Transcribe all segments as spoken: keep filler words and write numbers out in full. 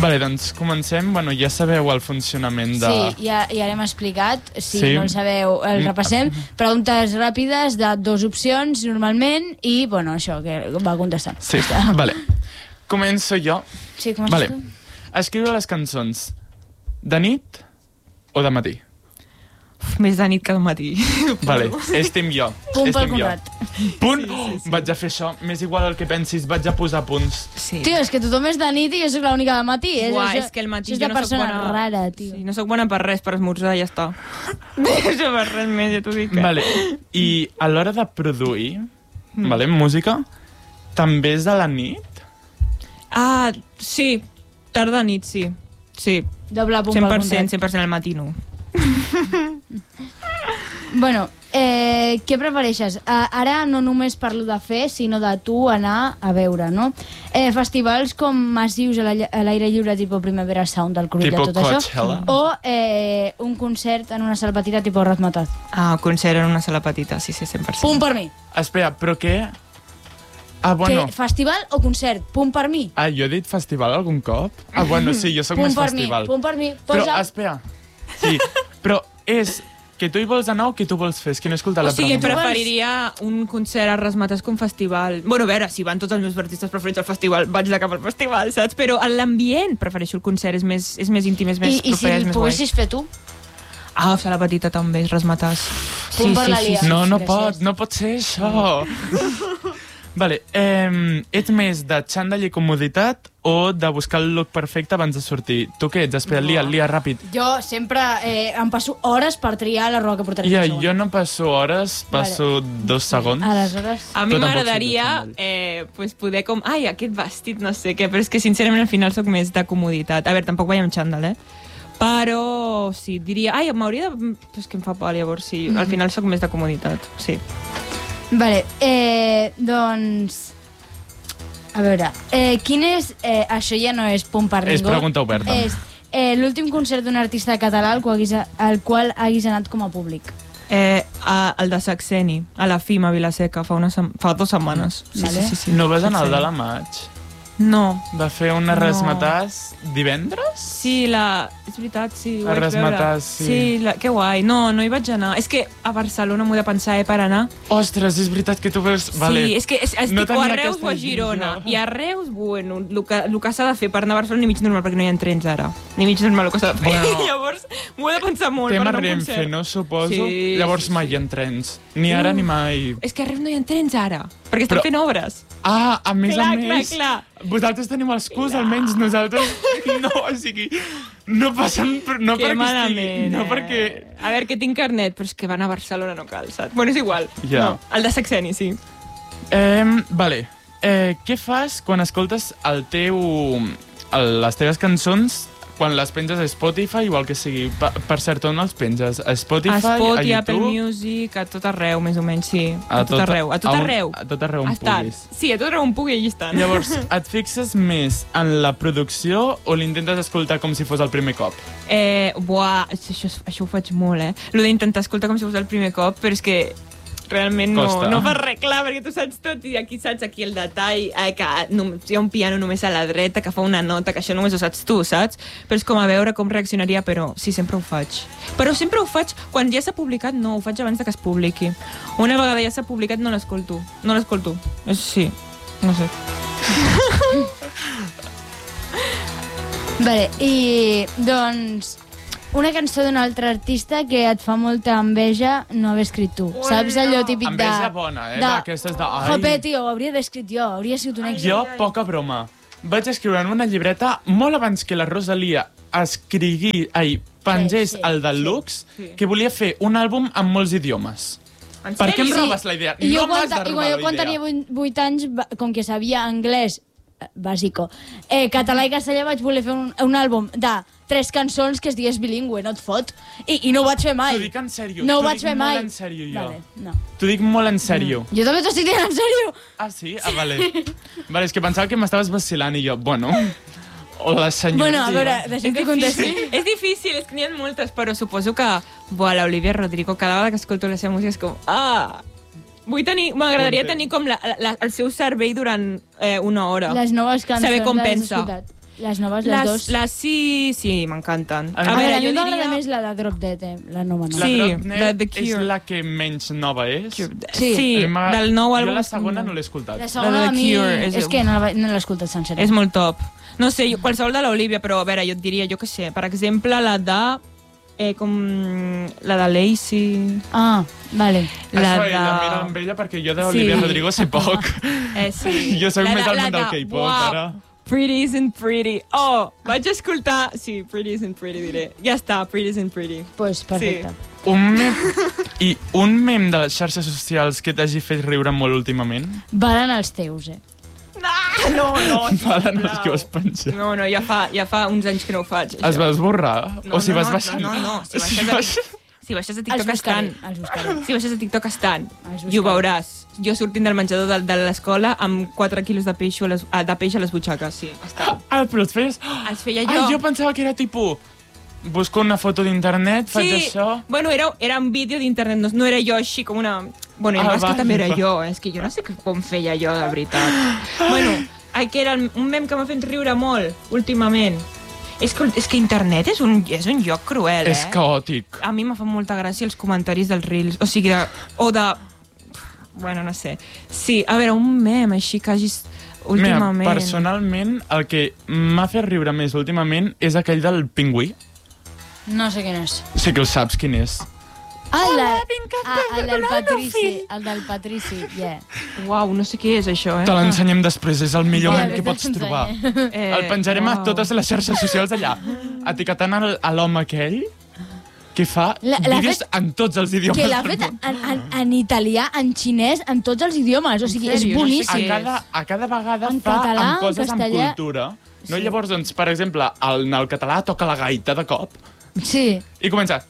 Vale, doncs comencem. Bueno, ja sabeu el funcionament de... Sí, ja, ja l'hem explicat. Si Sí. no el sabeu, el repassem. Preguntes ràpides de dues opcions, normalment, i, bueno, això, que va contestant. Sí, vale. Començo jo. Sí, comences Vale. tu? Escriure les cançons de nit o de matí? Uf, més de nit que de matí. Vale, estim jo. Punt pel estim jo. Conrad. Punt? Sí, sí, sí. Vaig a fer això. M'és igual el que pensis, vaig a posar punts. Sí. Tio, és que tothom és de nit i jo soc l'única de matí. És, Uà, això, és que el matí això és jo de no soc persona bona... rara, tio. Sí, no soc bona per res, per esmorzar, ja està. No per res més, ja t'ho dic. Eh? Vale. I a l'hora de produir, mm. vale, música, també és de la nit? Ah, sí. Tarda nit, sí. Sí. Doble punt cent pel per cent, Conrad. cent per cent al matí no. Bueno, eh, què prefereixes? Uh, ara no només parlo de fer, sinó de tu anar a veure, no? Eh, festivals com massius a la- a l'aire lliure, tipus Primavera Sound, del Cruïlla, Tipo tot Coachella. això. O eh, un concert en una sala petita, tipus Razmataz. Ah, concert en una sala petita, sí, sí, cent per cent. Punt per mi. Espera, però què? Ah, bueno. Que, festival o concert? Punt per mi. Ah, jo he dit festival algun cop? Ah, bueno, sí, jo sóc Punt més per festival. mi, punt per mi. Però, Posa... espera. Sí, però és que tu hi vols anar o que tu vols fer? És que no he escoltat O la sigui, pregunta. preferiria un concert a Razmataz que un festival. Bueno, a veure, si van tots els meus artistes preferits al festival, vaig de cap al festival, saps? Però en l'ambient prefereixo el concert, és més, és més íntim, és més I, I si proper, és el més guai. poguessis fer tu? Ah, sala petita també, Razmataz. Punt per la Lia. No, no Gràcies. pot, no pot ser això. Vale, eh, ets més de xandall i comoditat o de buscar el look perfecte abans de sortir? Tu què ets? Espera, Lia, Lia, ràpid. Jo sempre eh, em passo hores per triar la roba que portaré. Ja, el següent. jo no passo hores, passo dos segons. Aleshores... A mi Tu tampoc m'agradaria sóc de xandall. eh, pues poder com... Ai, aquest vestit, no sé què, però és que sincerament al final sóc més de comoditat. A veure, tampoc vaig amb xandall, eh? Però sí, diria... Ai, m'hauria de... Pues que em fa por, llavors sí. Al final sóc més de comoditat, sí. Vale, eh, doncs... A veure, eh, quin és... Eh, això ja no és punt per ningú. És pregunta oberta. És eh, l'últim concert d'un artista català al qual, haguis, al qual haguis anat com a públic. Eh, a, el de Saxeni, a la F I M a Vilaseca, fa, una sem fa dues setmanes. Sí, Vale. sí, sí, sí. No vas anar al de Saxeni. la maig? No. Va fer una No. Rasmatàs divendres? Sí, la... És veritat, sí, ho A vaig veure. Razzmatazz, sí. Sí, la... que guai. No, no hi vaig anar. És que a Barcelona m'ho he de pensar, eh, per anar. Ostres, és veritat que tu veus... Vale. Sí, és que és, estic No o tenia a Reus aquesta o a Girona. visió. I a Reus, bueno, el que, el que s'ha de fer per anar a Barcelona ni mig normal, perquè no hi ha trens ara. Ni mig normal el que s'ha de fer. Bueno. Llavors, m'ho he de pensar molt per Tema anar a un Renfe, concert. no suposo? Sí, Llavors sí, mai sí. hi ha trens. Ni ara ni mai. És que a Reus no hi ha trens ara, perquè estan Però- fent obres. Ah, a més Clar, a clar, més... clar. Vosaltres teniu els cus, almenys nosaltres... No, o sigui... No passen... per- No Que perquè malament, estigui... No eh? perquè... A veure, que tinc carnet, però és que van a Barcelona no cal, saps? Bueno, és igual. Ja. No, el de Saxeni, sí. Eh, vale. Eh, què fas quan escoltes el teu... El, les teves cançons quan les penges a Spotify, igual que sigui... Per, per cert, on els penges? A Spotify, A Spotify, a Apple YouTube? Music, a tot arreu, més o menys, sí. A, A tot, tot- arreu. A tot a on- arreu. a tot arreu on Estan. puguis. Sí, a tot arreu on pugui, allà estan. Llavors, et fixes més en la producció o l'intentes escoltar com si fos el primer cop? Eh, buah, això, això ho faig molt, eh? Lo d'intentar escoltar com si fos el primer cop, però és que realment no, Costa. no fa res clar, perquè tu saps tot i aquí saps aquí el detall, eh, que només, hi ha un piano només a la dreta, que fa una nota, que això només ho saps tu, saps? Però és com a veure com reaccionaria, però sí, sempre ho faig. Però sempre ho faig, quan ja s'ha publicat, no, ho faig abans de que es publiqui. Una vegada ja s'ha publicat no l'escolto, no l'escolto. És sí, no sé. Vale, i doncs... Una cançó d'un altre artista que et fa molta enveja no haver escrit tu. Ui, Saps allò no. típic de... Enveja bona, eh? D'aquestes de... Ai. Jope, tio, ho hauria d'haver escrit jo, hauria sigut un èxit. Jo, poca broma. Vaig escriure en una llibreta molt abans que la Rosalia escrigui, ai, pengés Sí, sí, el Deluxe, sí. que volia fer un àlbum amb molts idiomes. En Per què em sèrio? robes la idea? I jo, No m'has quan, de i robar jo quan la tenia idea. vuit anys, va- com que sabia anglès, eh, bàsico, eh, català i castellà, vaig voler fer un, un àlbum de tres cançons que es digués bilingüe, no et fot. I, i no ho vaig fer mai. T'ho dic en sèrio. No ho t'ho vaig dic fer molt mai. en sèrio, jo. Vale, no. T'ho dic molt en sèrio. Jo també t'ho estic dient en sèrio. Ah, sí? Ah, vale. Vale, és que pensava que m'estaves vacilant i jo, bueno... O la senyora... Bueno, a veure, deixem que contesti. És difícil, és que n'hi ha moltes, però suposo que buah, l'Olivia Rodrigo, cada vegada que escolto la seva música és com... Ah! Vull tenir... M'agradaria tenir com la, la, el seu cervell durant eh, una hora. Les noves cançons Saber com les has pensa. escoltat. Les noves, les, Les, dos. les sí, sí, m'encanten. A A, veure, a mi jo m'agrada diria- més la de Drop Dead, eh? La nova, no? La Sí, Dropnet la The és Cure. la que menys nova és. Sí. Sí, A mi m'ha- del nou àlbum. Jo la segona no l'he escoltat. La segona La de a mi... Cure és- És que no la- no l'he escoltat sencera. És molt top. No sé, jo, qualsevol de l'Olivia, però a veure, jo et diria, jo què sé, per exemple, la de... Eh, com... La de Lacey... Ah, vale. La Això de... ella, mira amb ella perquè jo d'Olivia Sí. Rodrigo sé poc. Eh, sí. Jo soc La més de- al la món del de- K-pop, Wow, ara. Pretty isn't pretty. Oh, vaig escoltar... Sí, Pretty isn't pretty, diré. Ja està, Pretty isn't pretty. Pues perfecte. Sí. Un mem... I un mem de les xarxes socials que t'hagi fet riure molt últimament? Valen els teus, eh? Ah, no, no, Valen els sisplau. que vas penjar. No, no, ja fa, ja fa uns anys que no ho faig. Es va esborrar? No, o si no, vas no, baixant? no, no, no, si Si baixes a- baixes- Si baixes a Els TikTok buscaré, estan... els buscaré. Si baixes a TikTok estan. Els I ho buscaré. veuràs. Jo sortint del menjador de, de l'escola amb quatre quilos de peix, a les, ah, de peix a les butxaques, sí, estan. Ah, però et feies... Els feia jo. Ah, jo pensava que era tipus... Busco una foto d'internet, faig Sí, això... bueno, era, era un vídeo d'internet, no, no era jo així com una... Bueno, Ah, ah, és va, que també era va. jo, és que jo no sé com feia jo, de veritat. Bueno, ai, que era un mem que m'ha fet riure molt, últimament. És que, és que internet és un, és un lloc cruel, eh? És caòtic. A mi m'ha fet molta gràcia els comentaris dels Reels, o sigui, de, o de... Bueno, no sé. Sí, a veure, un mem així que hagis últimament... Mira, personalment, el que m'ha fet riure més últimament és aquell del pingüí. No sé quin és. Sí que el saps quin és. Ah, el, de, ah, el del Patrici. El del Patrici, yeah. Uau, no sé què és això, eh? Te l'ensenyem després, és el millor Ja, mem que pots ens trobar. ensenya. Eh, El penjarem a uau. totes les xarxes socials d'allà, etiquetant el- a l'home aquell que fa La- l'ha vídeos fet- en tots els idiomes Que l'ha del fet món. en, en, en italià, en xinès, en tots els idiomes. O sigui, En és sèrio? No sé A boníssim. què cada, a cada vegada En fa català, amb coses en castellà. amb cultura. No? Llavors, doncs, per exemple, el, en el català toca la gaita de cop Sí. i comença...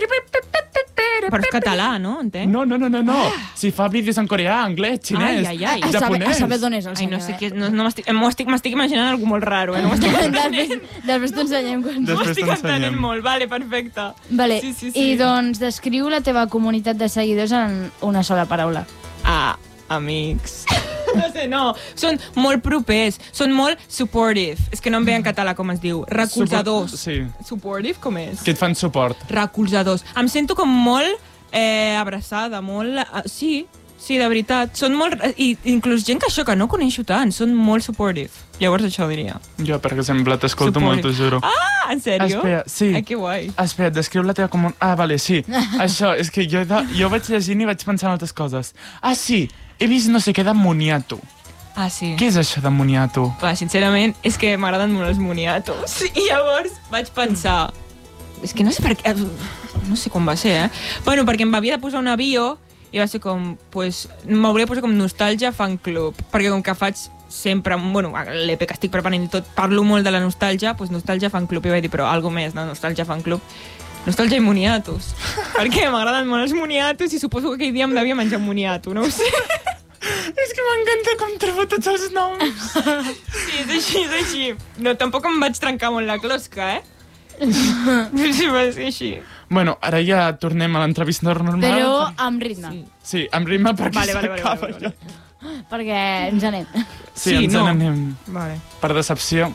Però és català, no? Entenc? No, no, no, no, no. Si fa vídeos en coreà, anglès, xinès, Ai, ai, ai. A saber, japonès. a saber d'on és el Ai, senyor. no sé eh? què... No, no m'estic m'ho estic, m'estic imaginant algú molt raro, eh? No m'estic després després t'ho ensenyem. Quan... Després M'ho estic t'ensenyem. entenent molt, vale, perfecte. Vale. Sí, sí, sí. I doncs descriu la teva comunitat de seguidors en una sola paraula. Ah, amics. No sé, no. Són molt propers, són molt supportive. És que no em ve en català com es diu. Recolzadors. Suport- sí. Supportive com és? Que et fan suport. Recolzadors. Em sento com molt eh, abraçada, molt... eh, sí, sí, de veritat. Són molt... I inclús gent que això que no coneixo tant, són molt supportive. Llavors això diria. Jo, per exemple, t'escolto molt, t'ho juro. Ah, en sèrio? Espera, sí. Ai, que guai. Espera, descriu la teva comunitat... Ah, vale, sí. Això, és que jo, he de... jo vaig llegint i vaig pensant en altres coses. Ah, sí, he vist no sé què de moniato. Ah, sí. Què és això de moniato? Va, sincerament, és que m'agraden molt els moniatos. I llavors vaig pensar... És que no sé per què... No sé com va ser, eh? Bueno, perquè em havia de posar una bio i va ser com... Pues, m'hauria de posar com Nostàlgia Fan Club. Perquè com que faig sempre... Bueno, l'E P que estic preparant i tot, parlo molt de la nostàlgia, pues Nostàlgia Fan Club. I vaig dir, però algo més, no? Nostàlgia Fan Club. Nostàlgia i moniatos. Perquè m'agraden molt els moniatos i suposo que aquell dia em devia menjar un moniato, no ho sé. És que m'encanta com trobo tots els noms. Sí, és així, és així. No, tampoc em vaig trencar molt la closca, eh? Sí, va ser així. Bueno, ara ja tornem a l'entrevista normal. Però amb ritme. Sí. Sí, amb ritme perquè Vale, vale, vale, s'acaba vale, vale. ja. Perquè ens anem. Sí, Sí, ens no. n'anem. Vale. Per decepció.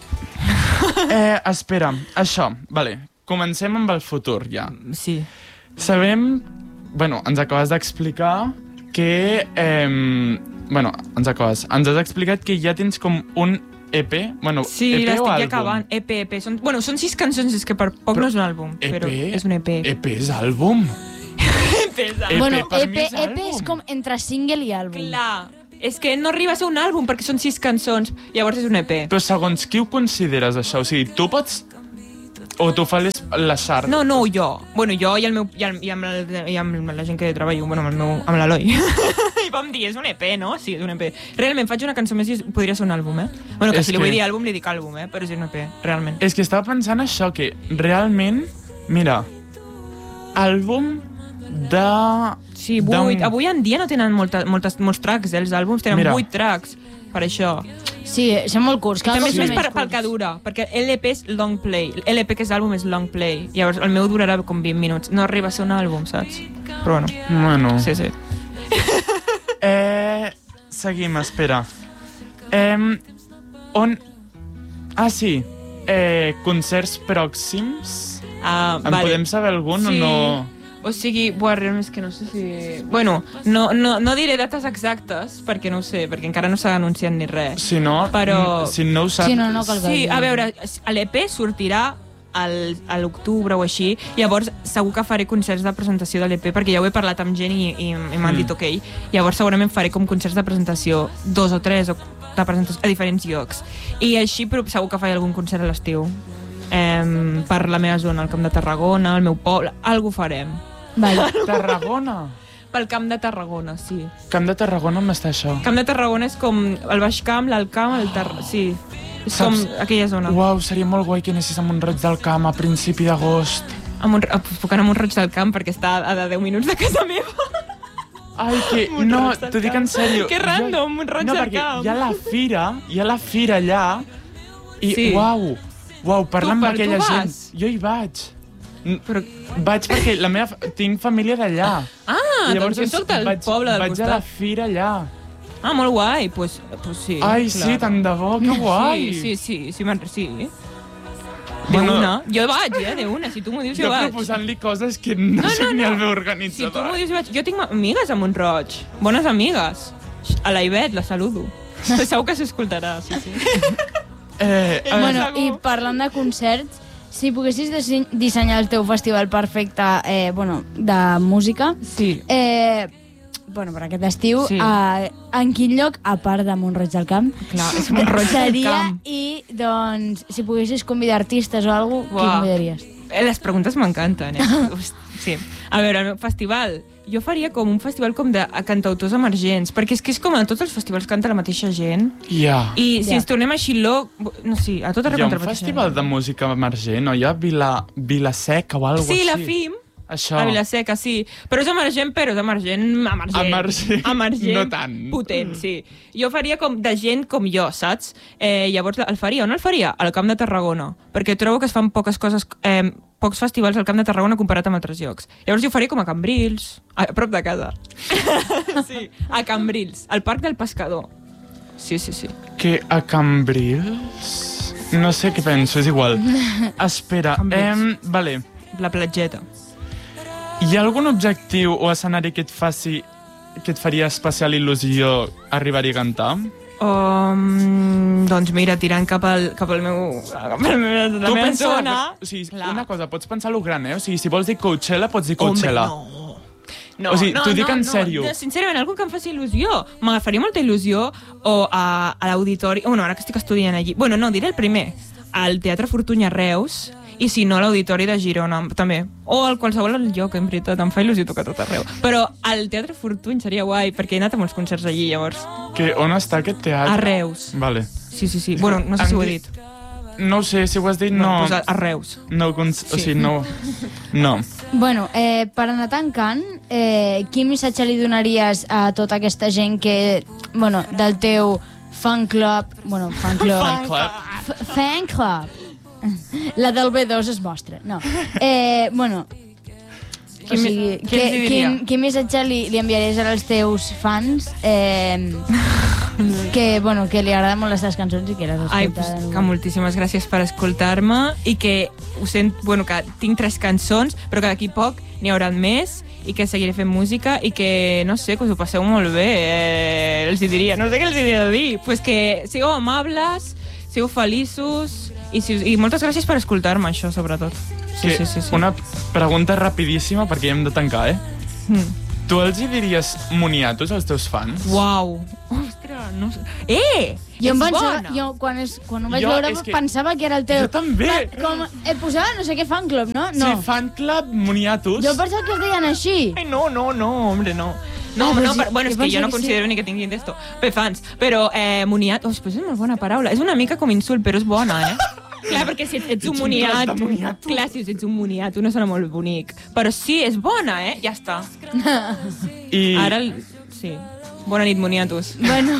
Eh, espera, això, vale. Comencem amb el futur, ja. Sí. Sabem... Bueno, ens acabes d'explicar que... Eh, bueno, ens acabes... Ens has explicat que ja tens com un E P. Bueno, Sí, E P o l'estic ja àlbum? acabant. E P, E P. Són, bueno, són sis cançons, és que per poc Però no és un àlbum, E P? però és un E P. E P és àlbum? E P és E P bueno, per E mi P, és E P és àlbum. com entre single i àlbum. Clar, és que no arriba a ser un àlbum perquè són sis cançons, llavors és un E P. Però segons qui ho consideres, això? O sigui, tu pots... O tu fas les, les xarxes? No, no, jo. Bueno, jo i, el meu, i, el, i, amb, el, i amb la gent que treballo, bueno, amb el meu, amb l'Eloi. I vam dir, és un E P, no? Sí, és un E P. Realment, faig una cançó més i podria ser un àlbum, eh? Bueno, que És si li que- vull dir àlbum, li dic àlbum, eh? Però és un E P, realment. És que estava pensant això, que realment... Mira, àlbum de... Sí, d'un- vuit. Avui en dia no tenen molta, moltes, molts tracks, eh? Els àlbums tenen Mira. vuit tracks, per això. Sí, són molt curts. Cada També cop és són més per, menys pel que curts. dura, perquè l'E P és long play. L'E P que és àlbum és long play. Llavors el meu durarà com vint minuts. No arriba a ser un àlbum, saps? Però bueno, Bueno... sí, sí. Eh, seguim, espera. Eh, on... Ah, sí. Eh, concerts pròxims? Ah, En vale. podem saber algun Sí. o no? O sigui, buah, realment és que no sé si... Bueno, no, no, no diré dates exactes, perquè no ho sé, perquè encara no s'ha anunciat ni res. Si no, Però- mm, si no ho saps... Sí, no, no cal Sí, dir. a veure, l'E P sortirà al, a l'octubre o així, llavors segur que faré concerts de presentació de l'E P, perquè ja ho he parlat amb gent i, i, i m'han Mm. dit ok. Llavors segurament faré com concerts de presentació, dos o tres o de presentació a diferents llocs. I així però segur que faré algun concert a l'estiu. Eh, per la meva zona, al Camp de Tarragona, al meu poble, algú farem. Vale. Tarragona. Pel Camp de Tarragona, sí. Camp de Tarragona on està això? Camp de Tarragona és com el Baix Camp, l'Alt Camp, el Tar... Sí, és com Saps? aquella zona. Uau, seria molt guai que anessis a Mont-roig del Camp a principi d'agost. A Mont... a- Puc anar a Montroig del Camp perquè està a de deu minuts de casa meva. Ai, que... Mont-roig No, del t'ho dic Camp. en sèrio. Que random, Mont-roig no, del perquè Camp. hi ha la fira, hi ha la fira allà, i Sí. uau, uau, parla Tu, amb per- aquella tu gent. vas? Jo hi vaig. N- Però... Vaig perquè la meva... tinc família d'allà. Ah, I doncs jo soc del vaig, poble del vaig a la costat. fira allà. Ah, molt guai, doncs pues, pues sí. Ai, sí, clar. tant de bo, que guai. Sí, sí, sí, sí, me'n- sí. De Bueno, una. Jo vaig, eh, de una. Si tu m'ho dius, jo Jo vaig. proposant-li coses que no, No, soc no, ni no. el meu Si tu organitzador. m'ho dius, jo vaig. Jo tinc amigues a Montroig. Bones amigues. A la Ivet, la saludo. Segur que s'escoltarà, sí, sí. Eh, eh, Bueno, segur. i parlant de concerts, si poguessis disse- dissenyar el teu festival perfecte, eh, bueno, de música, Sí. eh, bueno, per aquest estiu, Sí. eh, en quin lloc, a part de Mont-roig del Camp, Clar, és Mont-roig del seria, Camp. i, doncs, si poguessis convidar artistes o alguna cosa, qui Uau. convidaries? Eh, les preguntes m'encanten, eh? Host- sí. A veure, el meu festival... Jo faria com un festival com de a cantautors emergents, perquè és que és com a tots els festivals canta la mateixa gent. ja. I si Ja. ens tornem així loc... No, sí, a tot Hi arreu ha canta un la mateixa festival gent. de música emergent, no? Hi ha Vila, Vilaseca o alguna Sí, així. la F I M, Això. a Vilaseca, sí. Però és emergent, però és emergent, emergent. Emergent. Emergent, No tant. potent, sí. Jo faria com de gent com jo, saps? Eh, llavors el faria, on el faria? Al Camp de Tarragona, perquè trobo que es fan poques coses, eh, pocs festivals al Camp de Tarragona comparat amb altres llocs. Llavors jo ho faria com a Cambrils, a prop de casa. Sí, a Cambrils, al Parc del Pescador. Sí, sí, sí. Que a Cambrils... No sé què penso, és igual. Espera, Cambrils. em, vale. La platgeta. Hi ha algun objectiu o escenari que et faci que et faria especial il·lusió arribar-hi a cantar? Um, doncs mira, tirant cap al, cap al meu... Cap al meu la Tu meva pensa- zona... O sigui, Clar. una cosa, pots pensar-lo gran, eh? O sigui, si vols dir Coachella, pots dir Hombre, Coachella. no. No, O sigui, no, t'ho dic no, en no. sèrio. No, sincerament, algú que em faci il·lusió. M'agafaria molta il·lusió o a, a l'auditori... Bueno, ara que estic estudiant allí... Bueno, no, diré el primer. Al Teatre Fortuny a Reus i si no a l'Auditori de Girona, també. O al qualsevol lloc, en veritat, em fa il·lusió tocar tot arreu. Però al Teatre Fortuny seria guai, perquè he anat a molts concerts allí, llavors. Que, on està aquest teatre? A Reus. Vale. Sí, sí, sí. Bueno, no sé Em si ho he di- dit. No ho sé, si ho has dit, No, no... doncs a, a Reus. No, cons... o Sí. sigui, no... No. Bueno, eh, per anar tancant, eh, quin missatge li donaries a tota aquesta gent que, bueno, del teu fan club, bueno, fan club, Fan club. F- fan club, la del B dos es mostra, no, eh, bueno, o Quin mi- sigui, què que, els hi diria? quin, quin missatge li, li enviaries als teus fans eh, que, bueno, que li agraden molt les teves cançons i que les Ai, escolta pues, de que moltíssimes gràcies per escoltar-me i que ho sent, bueno, que tinc tres cançons, però que d'aquí poc n'hi haurà més i que seguiré fent música i que, no sé, que us ho passeu molt bé. Eh, els hi diria, no sé què els hi diria de dir. Pues que sigueu amables, sigueu feliços i, si, i moltes gràcies per escoltar-me, això, sobretot. Sí, Que sí, sí. sí. Una pregunta rapidíssima, perquè ja hem de tancar, eh? Mm. Tu els hi diries moniatos als teus fans? Uau! Ostres, no sé... Eh! Jo, em ets pensava, bona! jo quan, es, quan ho vaig Jo, veure és que- pensava que era el teu... Jo també. Va, Com, eh, posava no sé què fan club, no? No. Sí, fan club moniatos. Jo pensava que es deien així. Ai, no, no, no, hombre, no. No, Ah, però no, sí, però, bueno, és jo que jo pensava no que sí. considero ni que tinguin d'esto. Bé, fans. Però eh, moniat... Oh, pues és una bona paraula. És una mica com insult, però és bona, eh? Clar, perquè si ets, ets un Ets un moniat... tros de moniato. Clar, si ets un moniato no sona molt bonic. Però sí, és bona, eh? Ja està. I... Ara... El... Sí. Bona nit, moniatos. Bueno,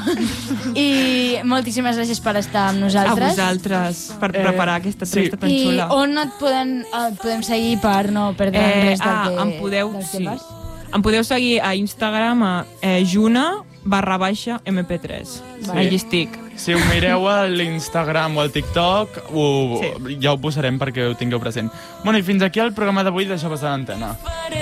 i moltíssimes gràcies per estar amb A nosaltres. vosaltres, per Eh, preparar aquesta sí. entrevista tan I xula. on et podem, et podem seguir per no perdre Eh, res del ah, que, em podeu... del que Sí. fas? Em podeu seguir a Instagram a eh, juna barra baixa M P tres. Vale. Allí estic. Si ho mireu a l'Instagram o al TikTok, ho, Sí. ja ho posarem perquè ho tingueu present. Bueno, i fins aquí el programa d'avui d'Això passa a l'antena.